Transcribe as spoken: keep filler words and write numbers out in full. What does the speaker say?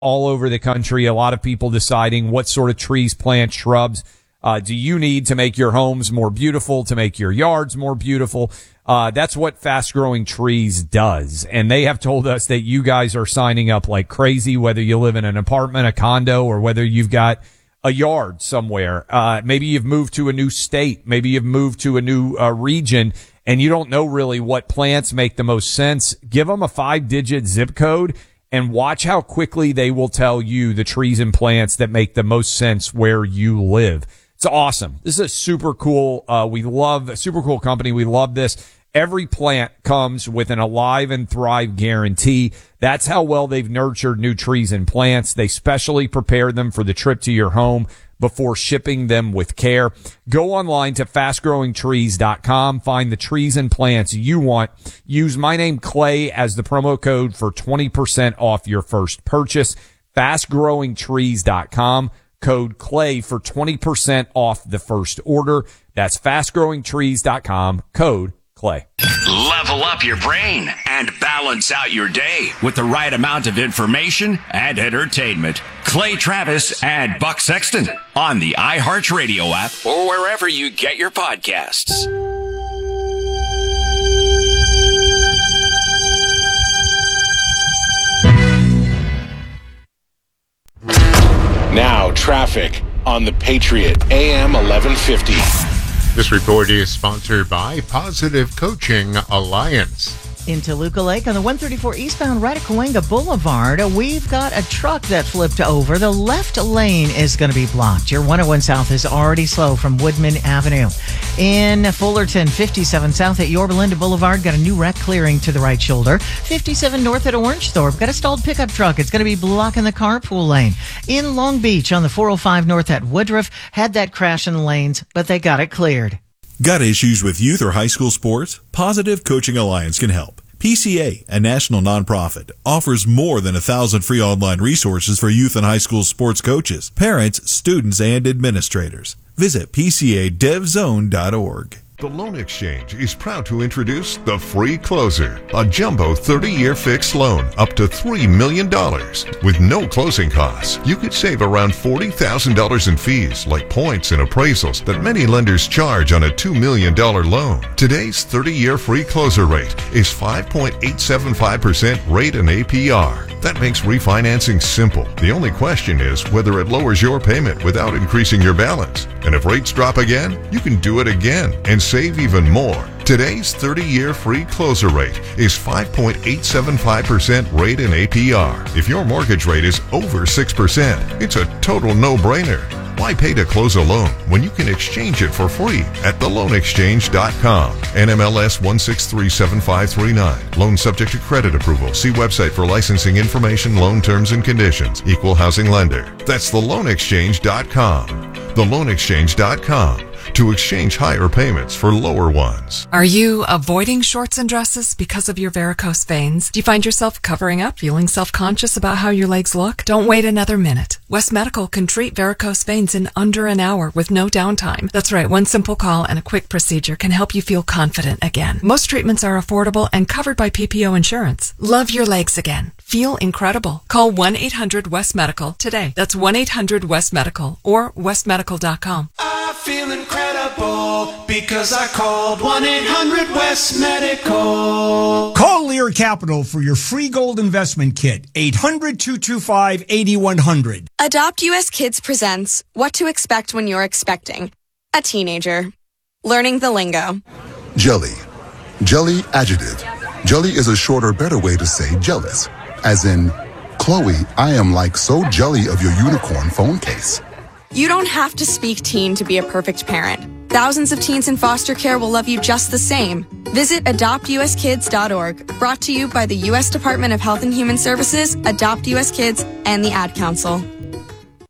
all over the country. A lot of people deciding what sort of trees, plants, shrubs uh, do you need to make your homes more beautiful, to make your yards more beautiful. Uh, that's what Fast Growing Trees does. And they have told us that you guys are signing up like crazy, whether you live in an apartment, a condo, or whether you've got a yard somewhere. Uh, maybe you've moved to a new state. Maybe you've moved to a new uh, region and you don't know really what plants make the most sense. Give them a five digit zip code and watch how quickly they will tell you the trees and plants that make the most sense where you live. It's awesome. This is a super cool, uh, we love a super cool company. We love this. Every plant comes with an Alive and Thrive guarantee. That's how well they've nurtured new trees and plants. They specially prepare them for the trip to your home before shipping them with care. Go online to fast growing trees dot com. Find the trees and plants you want. Use my name Clay as the promo code for twenty percent off your first purchase. fast growing trees dot com. Code Clay for twenty percent off the first order. That's fast growing trees dot com. Code Clay. Level up your brain and balance out your day with the right amount of information and entertainment. Clay Travis and Buck Sexton on the iHeartRadio app or wherever you get your podcasts. Now, traffic on the Patriot A M eleven fifty. This report is sponsored by Positive Coaching Alliance. In Toluca Lake on the one thirty-four eastbound right at Cahuenga Boulevard, we've got a truck that flipped over. The left lane is going to be blocked. Your one oh one South is already slow from Woodman Avenue. In Fullerton, fifty-seven South at Yorba Linda Boulevard, got a new wreck clearing to the right shoulder. fifty-seven North at Orangethorpe, got a stalled pickup truck. It's going to be blocking the carpool lane. In Long Beach on the four oh five North at Woodruff, had that crash in the lanes, but they got it cleared. Got issues with youth or high school sports? Positive Coaching Alliance can help. P C A, a national nonprofit, offers more than a thousand free online resources for youth and high school sports coaches, parents, students, and administrators. Visit P C A dev zone dot org. The Loan Exchange is proud to introduce the Free Closer, a jumbo thirty-year fixed loan up to three million dollars. With no closing costs, you could save around forty thousand dollars in fees like points and appraisals that many lenders charge on a two million dollars loan. Today's thirty-year Free Closer rate is five point eight seven five percent rate and A P R. That makes refinancing simple. The only question is whether it lowers your payment without increasing your balance. And if rates drop again, you can do it again and save even more. Today's thirty-year Free Closer rate is five point eight seven five percent rate and A P R. If your mortgage rate is over six percent, it's a total no-brainer. Why pay to close a loan when you can exchange it for free at the loan exchange dot com? N M L S one six three seven five three nine. Loan subject to credit approval. See website for licensing information, loan terms and conditions. Equal housing lender. That's the loan exchange dot com. the loan exchange dot com. To exchange higher payments for lower ones. Are you avoiding shorts and dresses because of your varicose veins? Do you find yourself covering up, feeling self-conscious about how your legs look? Don't wait another minute. West Medical can treat varicose veins in under an hour with no downtime. That's right, one simple call and a quick procedure can help you feel confident again. Most treatments are affordable and covered by P P O insurance. Love your legs again. Feel incredible. Call one eight hundred West Medical today. That's one eight hundred West Medical or west medical dot com. I feel incredible because I called one eight hundred West Medical. Call Lear Capital for your free gold investment kit. eight hundred, two two five, eight one zero zero. Adopt U S Kids presents What to Expect When You're Expecting a Teenager. Learning the lingo. Jelly. Jelly adjective. Jelly is a shorter, better way to say jealous. As in, Chloe, I am like so jelly of your unicorn phone case. You don't have to speak teen to be a perfect parent. Thousands of teens in foster care will love you just the same. Visit adopt u s kids dot org. Brought to you by the U S Department of Health and Human Services, Adopt U S Kids, and the Ad Council.